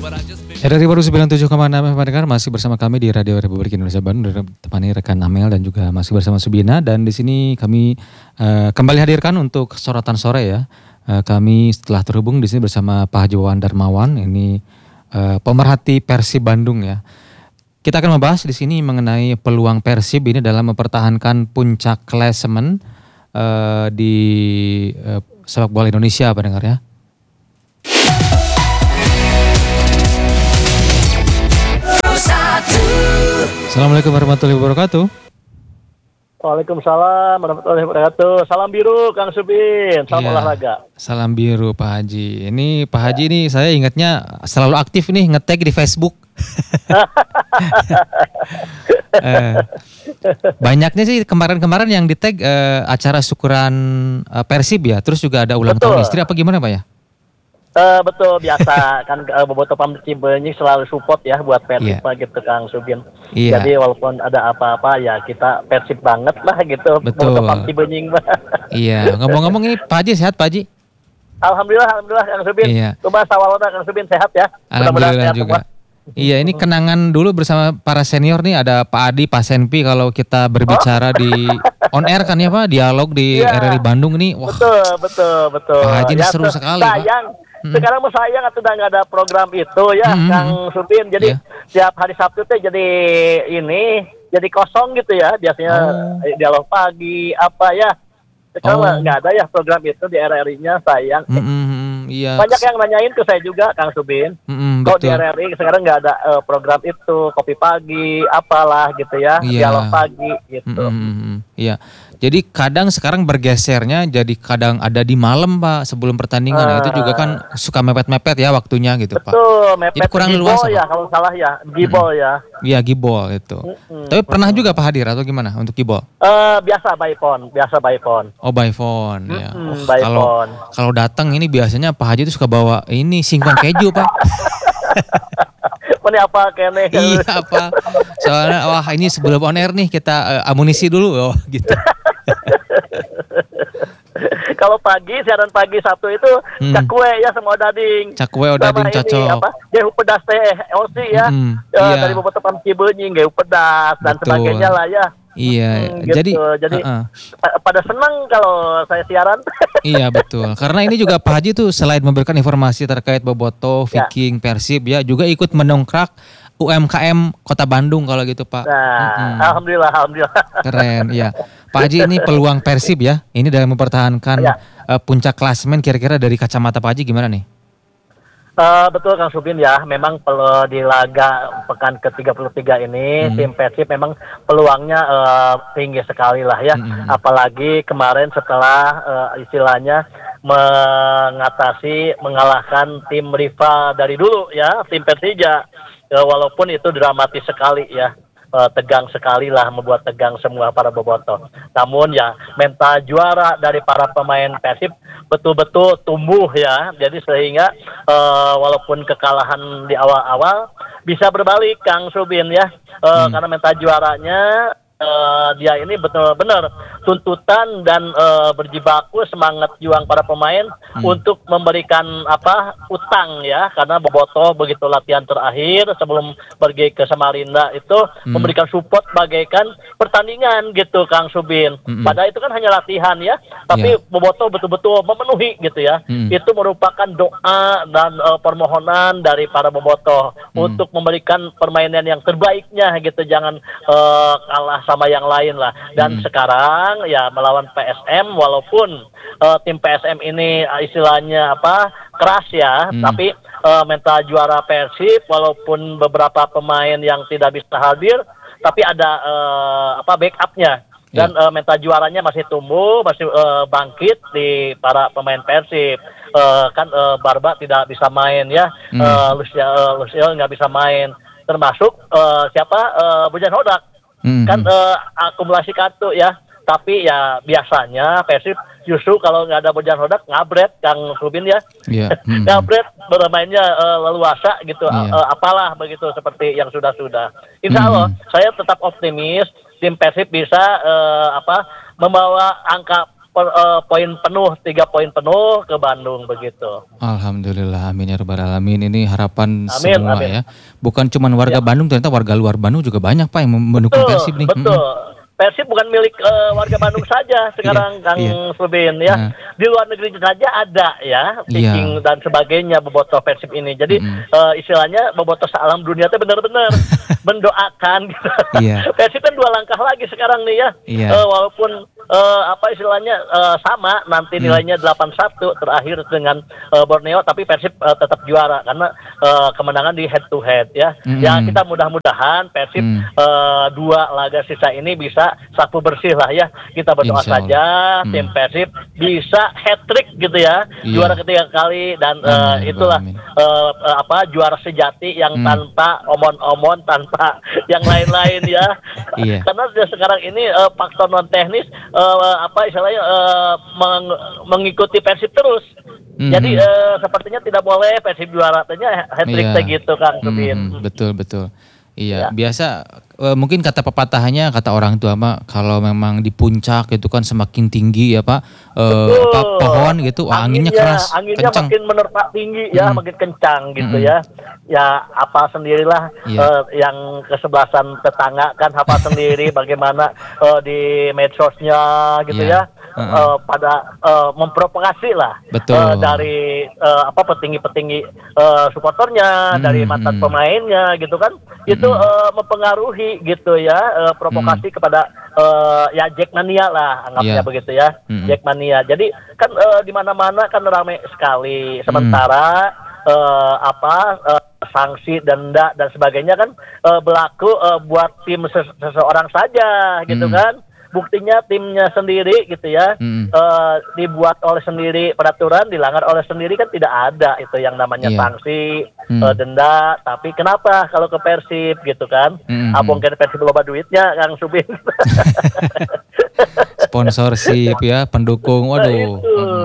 RRI Baru 97,6 pendengar, masih bersama kami di Radio Republik Indonesia Bandung, ditemani rekan Amel dan juga masih bersama Subina. Dan di sini kami kembali hadirkan untuk sorotan sore ya. Kami setelah terhubung di sini bersama Pak Haji Wawan Darmawan, ini pemerhati Persib Bandung ya. Kita akan membahas di sini mengenai peluang Persib ini dalam mempertahankan puncak klasemen di sepak bola Indonesia, pendengar ya. Assalamualaikum warahmatullahi wabarakatuh. Waalaikumsalam warahmatullahi wabarakatuh. Salam biru Kang Subin, salam olahraga. Salam biru Pak Haji. Ini Pak Haji ini saya ingatnya selalu aktif nih nge-tag di Facebook. Banyaknya sih kemarin-kemarin yang di-tag acara syukuran Persib ya. Terus juga ada ulang tahun istri apa gimana Pak ya? Betul, biasa kan Bobotoh Pam Cibenying selalu support ya buat Persib gitu Kang Subin. Jadi walaupun ada apa-apa ya kita Persib banget lah gitu. Betul. Bobotoh Pam Cibenying. Iya, ngomong-ngomong ini Pak Haji sehat Pak Haji? Alhamdulillah Kang Subin. Iya. Cuma sawalona Kang Subin sehat ya. Alhamdulillah juga. Iya, ini kenangan dulu bersama para senior nih, ada Pak Adi, Pak Senpi kalau kita berbicara di on air kan ya Pak, dialog di RRI Bandung ini. Wah. Betul. Pak Haji ini seru sekali sayang. Pak. Sekarang mau sayang atau udah nggak ada program itu ya Kang Subin. Jadi setiap hari Sabtu teh jadi kosong gitu ya. Biasanya dialog pagi apa ya. Sekarang nggak ada ya program itu di RRI-nya, sayang. Iya. Banyak yang nanyain ke saya juga Kang Subin. Kok di RRI sekarang nggak ada program itu, kopi pagi, apalah gitu ya, dialog pagi gitu. Iya. Jadi kadang sekarang bergesernya jadi kadang ada di malam Pak sebelum pertandingan. Nah, itu juga kan suka mepet-mepet ya waktunya gitu Pak. Betul, mepet. Jadi kurang luas ya kalau salah ya, gibol ya. Iya gibol itu. Tapi pernah juga Pak hadir atau gimana untuk gibol? Biasa by phone. Oh by phone ya. Kalau datang ini biasanya Pak Haji itu suka bawa ini singkong keju Pak. Ini apa kene? Iya Pak. Soalnya wah ini sebelum on air nih kita amunisi dulu gitu. Kalau siaran pagi Sabtu itu cakwe ya semua dading. Cakwe odading cocok. Gehu pedas teh osi ya. Dari Bobotoh Pam Cibenying gehu pedas dan sebagainya lah ya. Iya, gitu. Jadi pada senang kalau saya siaran. Iya betul. Karena ini juga Pak Haji tuh selain memberikan informasi terkait Bobotoh, Viking, Persib ya, juga ikut mendongkrak UMKM Kota Bandung kalau gitu Pak. Nah, alhamdulillah. Keren, iya. Pak Haji ini peluang Persib ya, ini dalam mempertahankan puncak klasemen, kira-kira dari kacamata Pak Haji gimana nih? Betul Kang Subin ya, memang di laga pekan ke-33 ini tim Persib memang peluangnya tinggi sekali lah ya. Apalagi kemarin setelah istilahnya mengalahkan tim rival dari dulu ya, tim Persija. Walaupun itu dramatis sekali ya. Tegang sekali lah, membuat tegang semua para bobotoh. Namun ya mental juara dari para pemain Persib betul-betul tumbuh ya. Jadi sehingga walaupun kekalahan di awal-awal bisa berbalik Kang Subin ya. Karena mental juaranya dia ini benar-benar tuntutan dan berjibaku semangat juang para pemain untuk memberikan utang ya, karena Bobotoh begitu latihan terakhir sebelum pergi ke Samarinda itu memberikan support bagaikan pertandingan gitu Kang Subin. Padahal itu kan hanya latihan ya, tapi Bobotoh betul-betul memenuhi gitu ya. Itu merupakan doa dan permohonan dari para Bobotoh untuk memberikan permainan yang terbaiknya gitu, jangan kalah sama yang lain lah. Dan sekarang ya melawan PSM, walaupun tim PSM ini istilahnya keras ya, tapi mental juara Persib walaupun beberapa pemain yang tidak bisa hadir, tapi ada backupnya. Dan mental juaranya masih tumbuh, masih bangkit di para pemain Persib. Kan Barba tidak bisa main ya, Luciel nggak bisa main, termasuk Bojan Hodak. Kan akumulasi kartu ya, tapi ya biasanya Persib justru kalau nggak ada Bojan Hodak ngabret Kang Subin ya. Ngabret bermainnya leluasa gitu, apalah begitu seperti yang sudah-sudah. Insya Allah saya tetap optimis tim Persib bisa membawa angka poin penuh, 3 poin penuh ke Bandung begitu. Alhamdulillah, amin ya rabbal alamin. Ini harapan Amin, semua amin. ya. Bukan cuma warga Bandung, ternyata warga luar Bandung juga banyak Pak yang mendukung Betul, Persib nih. betul. Persib bukan milik warga Bandung saja sekarang, Kang iya. Subin ya. Nah. Di luar negeri saja ada ya, Iya. Viking dan sebagainya bobotoh Persib ini. Jadi istilahnya bobotoh salam dunia itu benar-benar mendoakan gitu. Iya. Persib kan 2 langkah lagi sekarang nih ya. Iya. Walaupun apa istilahnya sama nanti nilainya 8-1 terakhir dengan Borneo, tapi Persib tetap juara karena kemenangan di head to head ya. Ya kita mudah-mudahan Persib 2 laga sisa ini bisa sapu bersih lah ya. Kita berdoa saja tim Persib bisa hat-trick gitu ya. Juara ketiga kali dan itulah apa juara sejati yang tanpa omon-omon, tanpa yang lain-lain ya. Karena sekarang ini faktor non teknis apa istilahnya mengikuti Persib terus. Jadi sepertinya tidak boleh Persib juara, artinya hat-trick gitu Kang Subin. Betul. Iya, biasa mungkin kata pepatahnya, kata orang tua mah kalau memang di puncak itu kan semakin tinggi ya Pak, pohon gitu, anginnya keras, anginnya kencang. makin menerpa tinggi ya, makin kencang gitu ya. Ya apa sendirilah yang kesebelasan tetangga kan apa sendiri bagaimana di medsosnya gitu ya. Pada mempropagasi lah dari apa petinggi-petinggi supporternya, dari mantan pemainnya gitu kan, itu mempengaruhi gitu ya, provokasi kepada ya Jackmania lah anggapnya begitu ya, Jackmania. Jadi kan di mana-mana kan ramai sekali, sementara apa sanksi, denda dan sebagainya kan berlaku buat tim seseorang saja gitu kan. Buktinya timnya sendiri gitu ya, dibuat oleh sendiri peraturan, dilanggar oleh sendiri kan tidak ada itu yang namanya sanksi, denda. Tapi kenapa kalau ke Persib gitu kan? Mungkin Persib loba duitnya Kang Subin. Sponsorship ya, pendukung, waduh.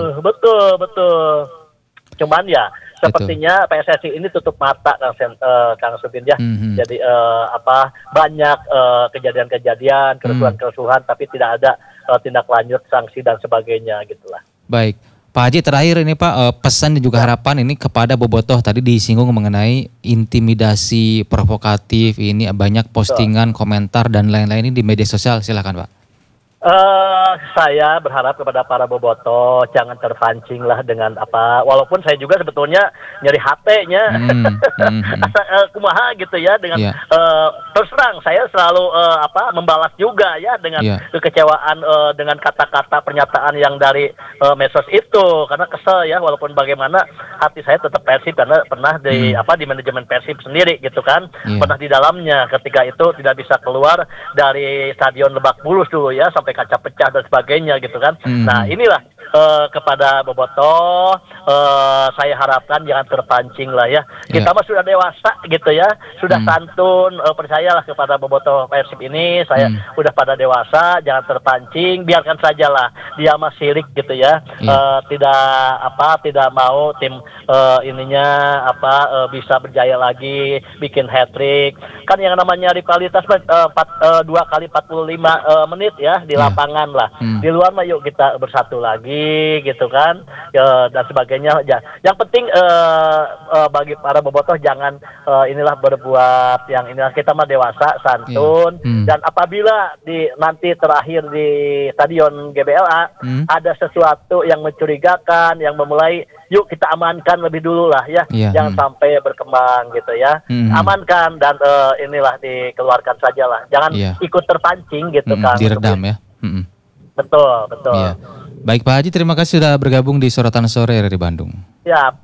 Betul. Cuman ya sepertinya PSSI ini tutup mata Kang Subin ya. Jadi apa banyak kejadian-kejadian, kerusuhan-kerusuhan, tapi tidak ada tindak lanjut, sanksi dan sebagainya gitulah. Baik, Pak Haji terakhir ini Pak, pesan dan juga harapan ini kepada bobotoh, tadi disinggung mengenai intimidasi provokatif ini, banyak postingan, komentar dan lain-lain ini di media sosial, silakan Pak. Saya berharap kepada para bobotoh jangan terpancing lah dengan apa, walaupun saya juga sebetulnya nyeri hatinya kumaha gitu ya dengan terus terang saya selalu apa membalas juga ya dengan kekecewaan dengan kata-kata pernyataan yang dari medsos itu, karena kesel ya, walaupun bagaimana hati saya tetap Persib karena pernah di apa di manajemen Persib sendiri gitu kan, pernah di dalamnya ketika itu tidak bisa keluar dari Stadion Lebak Bulus dulu ya, sampai kaca pecah dan sebagainya gitu kan. Nah inilah kepada bobotoh saya harapkan jangan terpancing lah ya. Kita mah sudah dewasa gitu ya, sudah santun, percayalah kepada bobotoh Persib ini, saya udah pada dewasa, jangan terpancing, biarkan sajalah dia mah sirik gitu ya. Tidak mau tim ininya apa bisa berjaya lagi, bikin hat-trick. Kan yang namanya rivalitas 2 kali 45 menit ya di lapangan lah. Di luar mah yuk kita bersatu lagi gitu kan, dan sebagainya. Yang penting bagi para bobotoh jangan inilah berbuat yang inilah, kita mah dewasa, santun, dan apabila nanti terakhir di Stadion GBLA ada sesuatu yang mencurigakan, yang memulai, yuk kita amankan lebih dulu lah ya, jangan sampai berkembang gitu ya, amankan dan inilah dikeluarkan sajalah, jangan ikut terpancing gitu kan, diredam ya. Betul. Iya. Baik Pak Haji, terima kasih sudah bergabung di Sorotan Sore dari Bandung. Siap.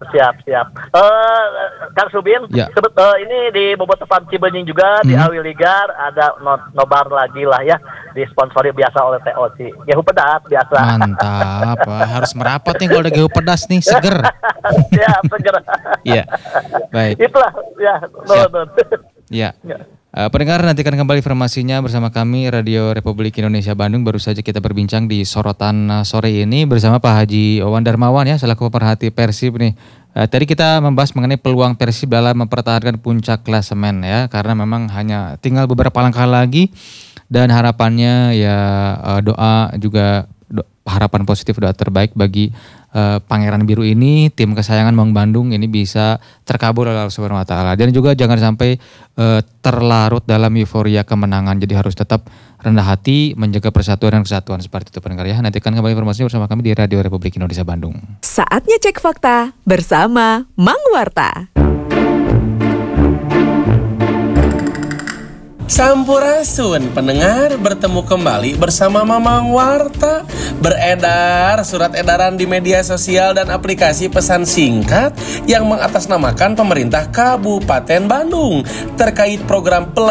Kang Subin, ini di Bobotoh Farm Cibenying juga di Awi Ligar ada nobar lagi lah ya, disponsori biasa oleh TOC. Gehu pedas biasa. Mantap, harus merapat nih kalau ada gehu pedas nih, seger. Siap, seger. Iya. Baik. Itulah ya. Iya. Pendengar, nantikan kembali informasinya bersama kami Radio Republik Indonesia Bandung. Baru saja kita berbincang di Sorotan Sore ini bersama Pak Haji Wawan Darmawan ya, selaku pemerhati Persib nih. Tadi kita membahas mengenai peluang Persib dalam mempertahankan puncak klasemen ya, karena memang hanya tinggal beberapa langkah lagi dan harapannya ya doa juga harapan positif, doa terbaik bagi Pangeran Biru ini, tim kesayangan Maung Bandung ini bisa terkabul oleh Allah Subhanahu wa taala. Dan juga jangan sampai terlarut dalam euforia kemenangan. Jadi harus tetap rendah hati, menjaga persatuan dan kesatuan seperti itu pendengar ya. Nantikan kembali informasinya bersama kami di Radio Republik Indonesia Bandung. Saatnya cek fakta bersama Mang Warta. Sampurasun pendengar, bertemu kembali bersama Mamang Warta. Beredar surat edaran di media sosial dan aplikasi pesan singkat yang mengatasnamakan pemerintah Kabupaten Bandung terkait program